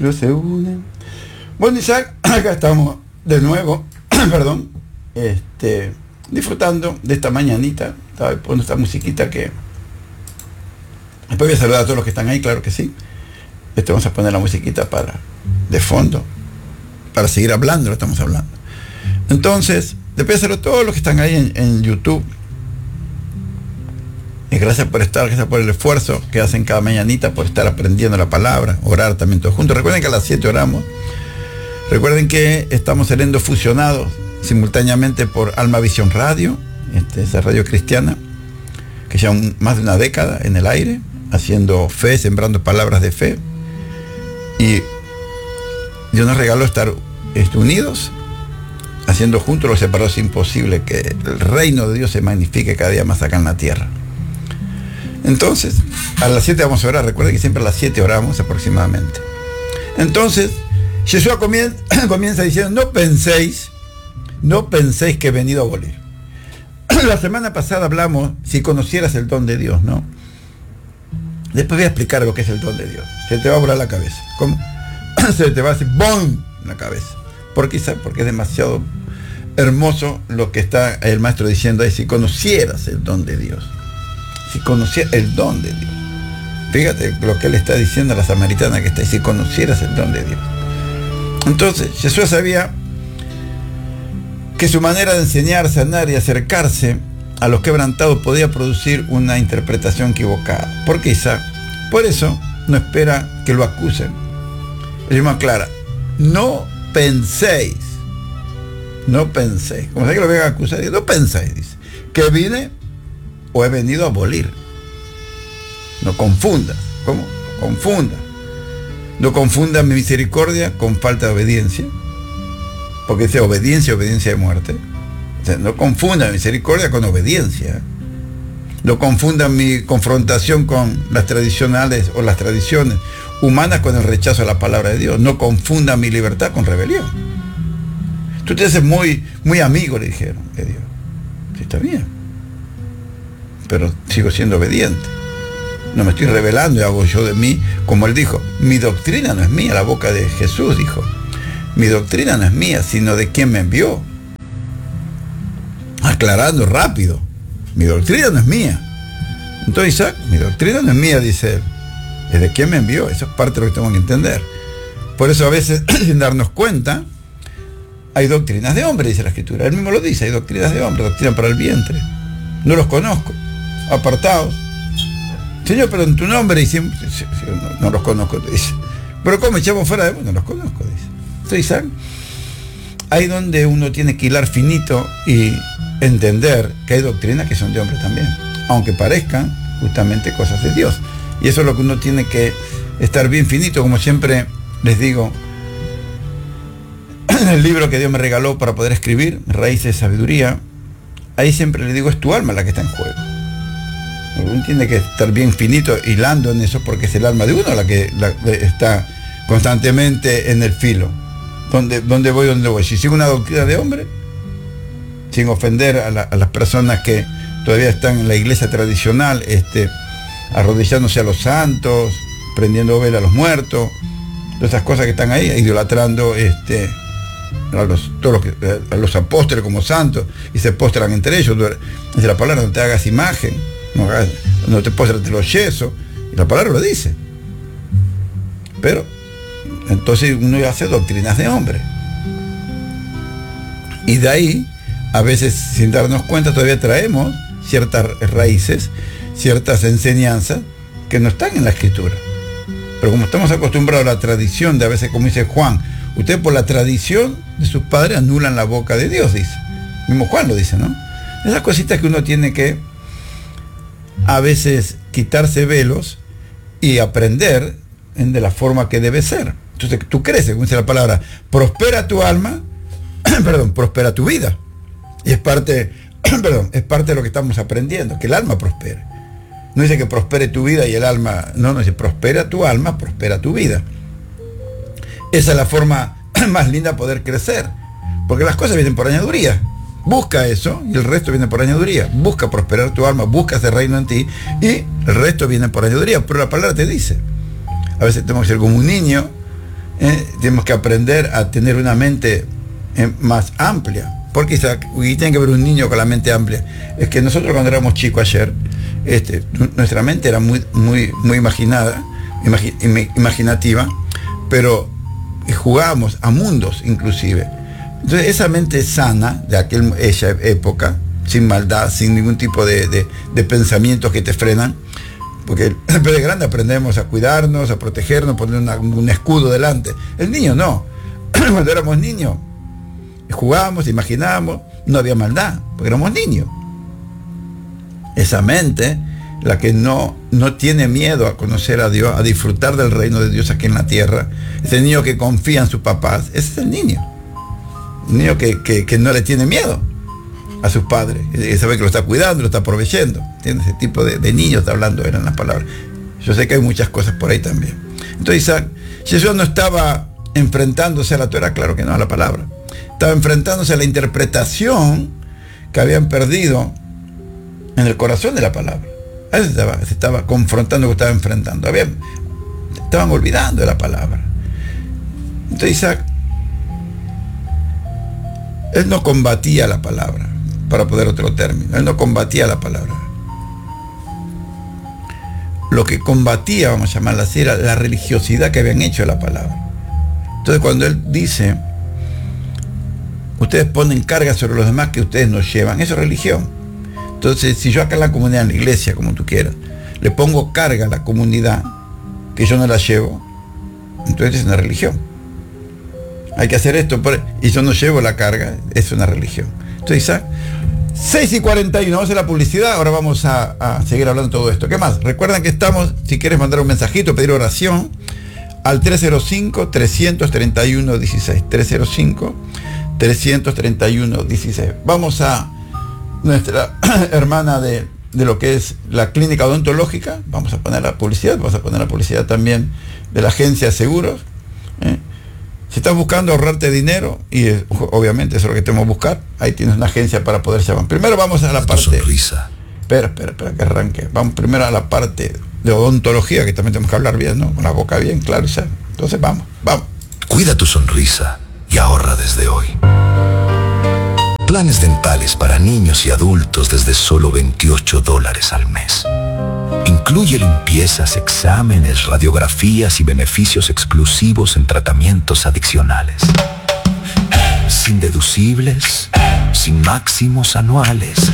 núcleos se unen. Bueno, Isaac, acá estamos de nuevo, perdón, disfrutando de esta mañanita. Estaba poniendo esta musiquita que... Después voy a saludar a todos los que están ahí, claro que sí. Vamos a poner la musiquita de fondo, para seguir hablando, lo estamos hablando. Entonces, después de saludar a todos los que están ahí en YouTube. Y gracias por estar, gracias por el esfuerzo que hacen cada mañanita, por estar aprendiendo la palabra, orar también todos juntos. Recuerden que a las 7 oramos. Recuerden que estamos saliendo fusionados simultáneamente por Alma Visión Radio, esa radio cristiana, que lleva más de una década en el aire, haciendo fe, sembrando palabras de fe. Y Dios nos regaló estar unidos, haciendo juntos lo separado es imposible, que el reino de Dios se magnifique cada día más acá en la tierra. Entonces, a las 7 vamos a orar. Recuerden que siempre a las 7 oramos aproximadamente. Entonces, Jesús comienza diciendo, no penséis que he venido a abolir. La semana pasada hablamos, si conocieras el don de Dios, ¿no? Después voy a explicar lo que es el don de Dios. Se te va a volar la cabeza. ¿Cómo? Se te va a hacer ¡bom! En la cabeza. ¿Por qué? Porque es demasiado hermoso lo que está el maestro diciendo ahí, si conocieras el don de Dios. Si conocieras el don de Dios. Fíjate lo que él está diciendo a la samaritana que está ahí, si conocieras el don de Dios. Entonces, Jesús sabía que su manera de enseñar, sanar y acercarse a los quebrantados podía producir una interpretación equivocada. ¿Por qué, Isaac? Por eso no espera que lo acusen. Él mismo aclara, no penséis. Como sea que lo vengan a acusar, no penséis, dice, que vine o he venido a abolir. No confundas. ¿Cómo? No confundas. No confundas mi misericordia con falta de obediencia. Porque dice obediencia de muerte. O sea, no confundan misericordia con obediencia. No confundan mi confrontación con las tradicionales o las tradiciones humanas con el rechazo a la palabra de Dios. No confundan mi libertad con rebelión. Tú te haces muy, muy amigo, le dijeron, de Dios. Sí, está bien. Pero sigo siendo obediente. No me estoy rebelando y hago yo de mí, como él dijo, mi doctrina no es mía, la boca de Jesús dijo. Mi doctrina no es mía, sino de quien me envió. Aclarando rápido. Mi doctrina no es mía. Entonces, Isaac, mi doctrina no es mía, dice él. Es de quien me envió. Eso es parte de lo que tengo que entender. Por eso a veces, sin darnos cuenta, hay doctrinas de hombre, dice la Escritura. Él mismo lo dice, hay doctrinas de hombre, doctrina para el vientre. No los conozco. Apartados. Señor, pero en tu nombre, dice, no los conozco, dice. Pero ¿cómo echamos fuera de vos? No los conozco, dice. Isaac, ahí donde uno tiene que hilar finito y entender que hay doctrinas que son de hombre también, aunque parezcan justamente cosas de Dios. Y eso es lo que uno tiene que estar bien finito, como siempre les digo, en el libro que Dios me regaló para poder escribir, Raíces de Sabiduría, ahí siempre le digo, es tu alma la que está en juego. Uno tiene que estar bien finito, hilando en eso, porque es el alma de uno la que está constantemente en el filo. ¿Dónde voy? Si sigo una doctrina de hombre, sin ofender a las personas que todavía están en la iglesia tradicional, arrodillándose a los santos, prendiendo vela a los muertos, todas esas cosas que están ahí, idolatrando a los apóstoles como santos, y se postran entre ellos. Dice la palabra, no te hagas imagen, no te postras entre los yesos, y la palabra lo dice. Pero entonces uno hace doctrinas de hombre. Y de ahí, a veces sin darnos cuenta, todavía traemos ciertas raíces, ciertas enseñanzas que no están en la Escritura. Pero como estamos acostumbrados a la tradición de a veces, como dice Juan, ustedes por la tradición de sus padres anulan la boca de Dios, dice. Mismo Juan lo dice, ¿no? Esas cositas que uno tiene que a veces quitarse velos y aprender de la forma que debe ser. Entonces tú creces, como dice la palabra, prospera tu alma, prospera tu vida. Y es parte de lo que estamos aprendiendo, que el alma prospere. No dice que prospere tu vida y el alma, no dice prospera tu alma, prospera tu vida. Esa es la forma más linda de poder crecer, porque las cosas vienen por añaduría. Busca eso y el resto viene por añaduría. Busca prosperar tu alma, busca ese reino en ti y el resto viene por añaduría. Pero la palabra te dice, a veces tenemos que ser como un niño Tenemos que aprender a tener una mente más amplia. Porque tiene que haber un niño con la mente amplia. Es que nosotros cuando éramos chicos ayer, nuestra mente era muy imaginativa, pero jugábamos a mundos inclusive. Entonces esa mente sana de esa época, sin maldad, sin ningún tipo de pensamientos que te frenan, porque de grande aprendemos a cuidarnos, a protegernos, poner un escudo delante. El niño no. Cuando éramos niños jugábamos, imaginábamos, no había maldad, porque éramos niños. Esa mente, la que no tiene miedo a conocer a Dios, a disfrutar del reino de Dios aquí en la tierra, ese niño que confía en sus papás, ese es el niño. Un niño que no le tiene miedo a sus padres, que sabe que lo está cuidando, lo está proveyendo. ¿Entiendes? Ese tipo de niños está hablando, eran las palabras. Yo sé que hay muchas cosas por ahí también. Entonces Isaac, Jesús no estaba enfrentándose a la Torá, claro que no, a la palabra. Estaba enfrentándose a la interpretación que habían perdido en el corazón de la palabra. A eso se estaba confrontando, que estaba enfrentando. Estaban olvidando de la palabra. Entonces Isaac, él no combatía la palabra, para poner otro término. Él no combatía la palabra. Lo que combatía, vamos a llamarla así, era la religiosidad que habían hecho de la palabra. Entonces cuando él dice, ustedes ponen carga sobre los demás que ustedes no llevan, eso es religión. Entonces, si yo acá en la comunidad, en la iglesia, como tú quieras, le pongo carga a la comunidad que yo no la llevo, entonces es una religión. Hay que hacer esto, y yo no llevo la carga, es una religión. Entonces, Isaac, 6:41, vamos a la publicidad, ahora vamos a seguir hablando de todo esto. ¿Qué más? Recuerden que estamos, si quieres mandar un mensajito, pedir oración, al 305-331-16. 305-331-16. Vamos a nuestra hermana de lo que es la clínica odontológica. Vamos a poner la publicidad, también de la agencia de seguros. Si estás buscando ahorrarte dinero, y obviamente eso es lo que tenemos que buscar, ahí tienes una agencia para poder llamar. Primero vamos a la parte... sonrisa. Espera, que arranque. Vamos primero a la parte de odontología, que también tenemos que hablar bien, ¿no? Con la boca bien, claro. Entonces vamos. Cuida tu sonrisa y ahorra desde hoy. Planes dentales para niños y adultos desde solo $28 al mes. Incluye limpiezas, exámenes, radiografías y beneficios exclusivos en tratamientos adicionales. Sin deducibles, sin máximos anuales.